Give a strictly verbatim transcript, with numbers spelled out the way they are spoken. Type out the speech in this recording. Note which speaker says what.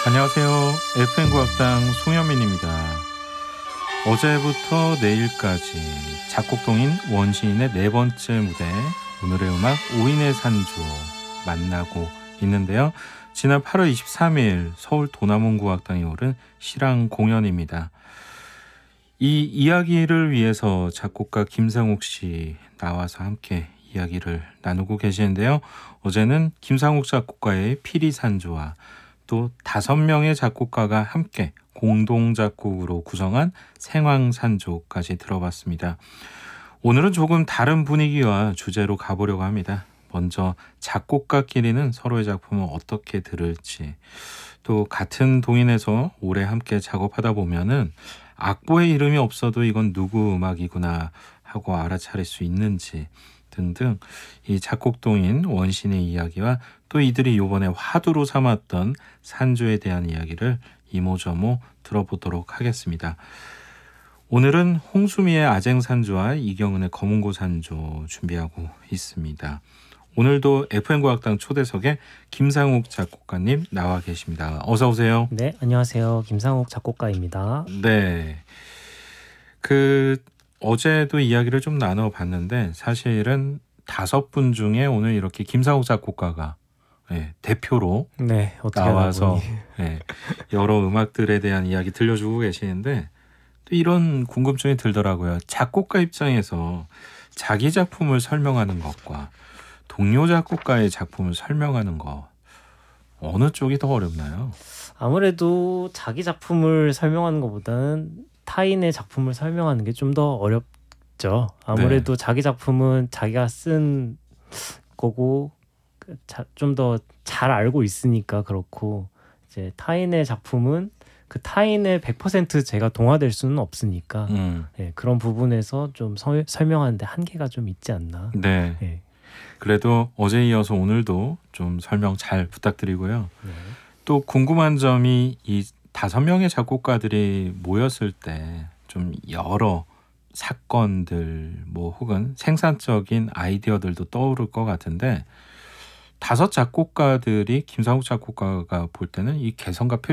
Speaker 1: 안녕하세요. 에프엠 과학당 송현민입니다. 어제부터 내일까지 작곡동인 원시인의 네 번째 무대 오늘의 음악 오인의 산주 만나고 있는데요. 지난 팔월 이십삼일 서울 도남원구악당에 오른 실황 공연입니다. 이 이야기를 위해서 작곡가 김상욱 씨 나와서 함께 이야기를 나누고 계시는데요. 어제는 김상욱 작곡가의 피리산주와 또 다섯 명의 작곡가가 함께 공동 작곡으로 구성한 생황산조까지 들어봤습니다. 오늘은 조금 다른 분위기와 주제로 가보려고 합니다. 먼저 작곡가끼리는 서로의 작품을 어떻게 들을지, 또 같은 동인에서 오래 함께 작업하다 보면은 악보에 이름이 없어도 이건 누구 음악이구나 하고 알아차릴 수 있는지 등등 이 작곡동인 원신의 이야기와 또 이들이 이번에 화두로 삼았던 산조에 대한 이야기를 이모저모 들어보도록 하겠습니다. 오늘은 홍수미의 아쟁산조와 이경은의 검은고 산조 준비하고 있습니다. 오늘도 에프엠 과학당 초대석에 김상욱 작곡가님 나와 계십니다. 어서 오세요.
Speaker 2: 네, 안녕하세요. 김상욱 작곡가입니다.
Speaker 1: 네, 그 어제도 이야기를 좀 나눠봤는데 사실은 다섯 분 중에 오늘 이렇게 김상욱 작곡가가 예, 대표로
Speaker 2: 네, 어떻게
Speaker 1: 나와서
Speaker 2: 하다
Speaker 1: 예, 여러 음악들에 대한 이야기 들려주고 계시는데 또 이런 궁금증이 들더라고요. 작곡가 입장에서 자기 작품을 설명하는 것과 동료 작곡가의 작품을 설명하는 것 어느 쪽이 더 어렵나요?
Speaker 2: 아무래도 자기 작품을 설명하는 것보다는 타인의 작품을 설명하는 게 좀 더 어렵죠. 아무래도 네. 자기 작품은 자기가 쓴 거고 좀 더 잘 알고 있으니까 그렇고, 이제 타인의 작품은 그 타인의 백 퍼센트 제가 동화될 수는 없으니까 음. 네, 그런 부분에서 좀 서, 설명하는데 한계가 좀 있지 않나.
Speaker 1: 네. 네. 그래도 어제 이어서 오늘도 좀 설명 잘 부탁드리고요. 네. 또 궁금한 점이 이 다섯 명의 작곡가들이 모였을 때 좀 여러 사건들 뭐 혹은 생산적인 아이디어들도 떠오를 것 같은데 다섯 작곡가들이 김상욱 작곡가가 볼 때는 이 개성과 표